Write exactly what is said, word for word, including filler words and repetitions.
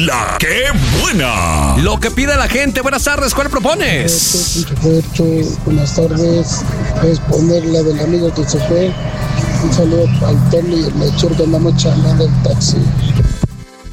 La que buena. Lo que pide la gente. Buenas tardes, ¿cuál propones? Buenas tardes. Puedes poner la del amigo que se fue. Un saludo al Tony y el Melchor que andamos chamando el taxi.